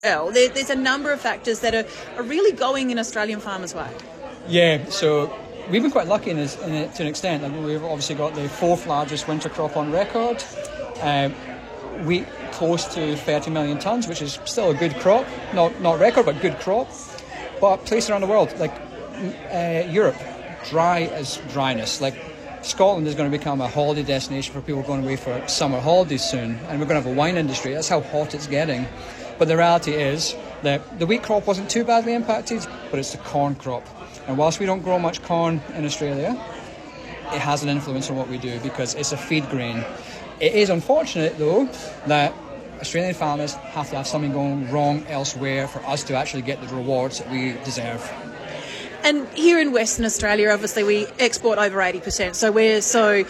Well, there's a number of factors that are really going in Australian farmers' way. Yeah, so we've been quite lucky to an extent. We've obviously got the fourth largest winter crop on record. We close to 30 million tonnes, which is still a good crop. Not record, but good crop. But places around the world, like Europe, dry as dryness. Like Scotland is going to become a holiday destination for people going away for summer holidays soon. And we're going to have a wine industry. That's how hot it's getting. But the reality is that the wheat crop wasn't too badly impacted, but it's the corn crop. And whilst we don't grow much corn in Australia, it has an influence on what we do because it's a feed grain. It is unfortunate, though, that Australian farmers have to have something going wrong elsewhere for us to actually get the rewards that we deserve. And here in Western Australia, obviously, we export over 80%. So we're so,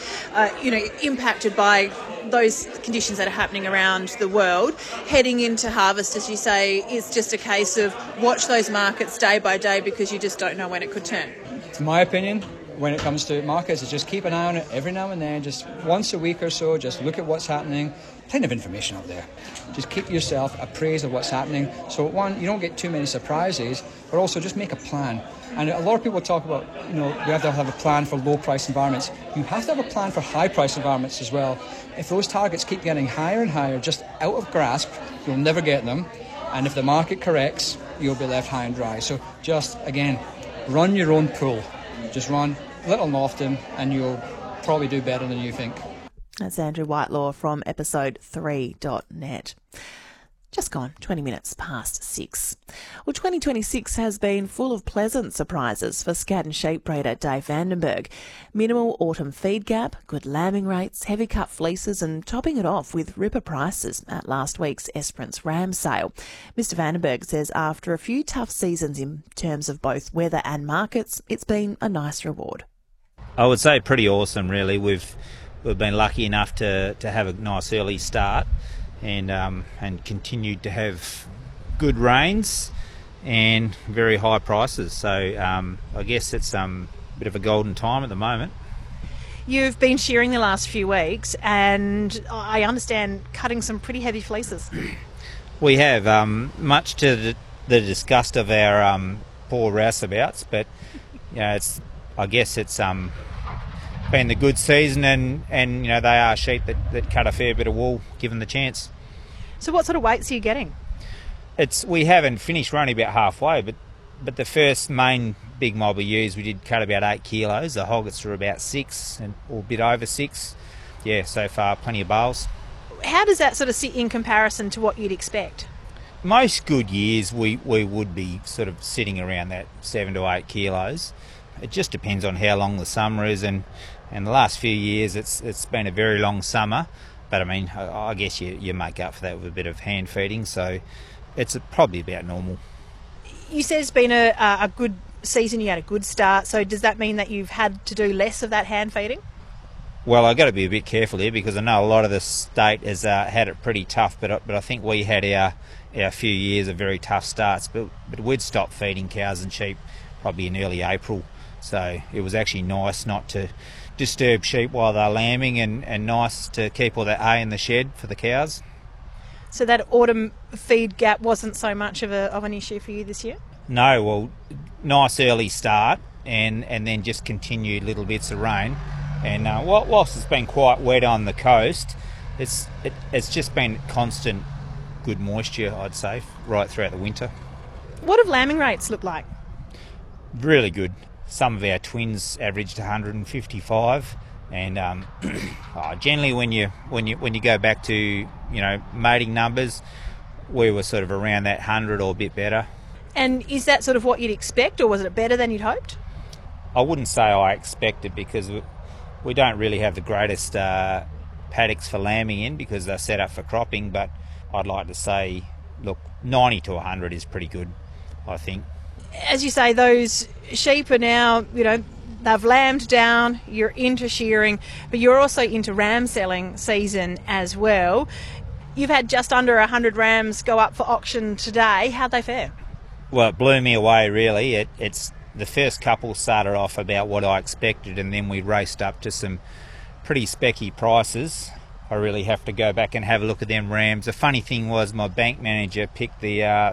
impacted by those conditions that are happening around the world. Heading into harvest, as you say, is just a case of watch those markets day by day because you just don't know when it could turn. In my opinion, when it comes to markets, is just keep an eye on it every now and then, just once a week or so, just look at what's happening. Plenty of information out there. Just keep yourself appraised of what's happening. So one, you don't get too many surprises, but also just make a plan. And a lot of people talk about, we have to have a plan for low price environments. You have to have a plan for high price environments as well. If those targets keep getting higher and higher, just out of grasp, you'll never get them. And if the market corrects, you'll be left high and dry. So just, again, run your own pool. Just run little and often, and you'll probably do better than you think. That's Andrew Whitelaw from episode3.net. Just gone 20 minutes past 6. Well, 2026 has been full of pleasant surprises for scat and sheep breeder Dave Vandenberg. Minimal autumn feed gap, good lambing rates, heavy cut fleeces and topping it off with ripper prices at last week's Esperance ram sale. Mr Vandenberg says after a few tough seasons in terms of both weather and markets, it's been a nice reward. I would say pretty awesome, really. We've been lucky enough to have a nice early start and continued to have good rains and very high prices. So I guess it's a bit of a golden time at the moment. You've been shearing the last few weeks and I understand cutting some pretty heavy fleeces. We have, much to the disgust of our poor rouseabouts, but I guess it's been the good season and they are sheep that cut a fair bit of wool given the chance. So what sort of weights are you getting? We haven't finished, we're only about halfway, but the first main big mob we used, we did cut about 8 kilos. The hoggets were about 6 or a bit over 6. Yeah, so far plenty of bales. How does that sort of sit in comparison to what you'd expect? Most good years we would be sort of sitting around that 7 to 8 kilos. It just depends on how long the summer is, and the last few years it's been a very long summer, but I mean I guess you make up for that with a bit of hand feeding, so it's probably about normal. You said it's been a good season, you had a good start, so does that mean that you've had to do less of that hand feeding? Well, I've got to be a bit careful here because I know a lot of the state has had it pretty tough, but I think we had our few years of very tough starts, but we'd stopped feeding cows and sheep probably in early April. So it was actually nice not to disturb sheep while they're lambing and nice to keep all that hay in the shed for the cows. So that autumn feed gap wasn't so much of an issue for you this year? No, well, nice early start and then just continued little bits of rain. And whilst it's been quite wet on the coast, it's just been constant good moisture, I'd say, right throughout the winter. What have lambing rates look like? Really good. Some of our twins averaged 155, and generally when you go back to mating numbers, we were sort of around that 100 or a bit better. And is that sort of what you'd expect, or was it better than you'd hoped? I wouldn't say I expected because we don't really have the greatest paddocks for lambing in because they're set up for cropping, but I'd like to say, look, 90 to 100 is pretty good, I think. As you say, those sheep are now, they've lambed down, you're into shearing, but you're also into ram selling season as well. You've had just under 100 rams go up for auction today. How'd they fare? Well, it blew me away, really. It's the first couple started off about what I expected, and then we raced up to some pretty specky prices. I really have to go back and have a look at them rams. The funny thing was my bank manager picked the